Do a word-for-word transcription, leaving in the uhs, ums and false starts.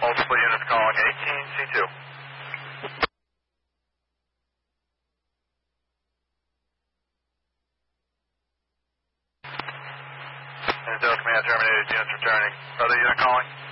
Multiple units calling eighteen C two. And Delta Command terminated, units returning. Other unit calling?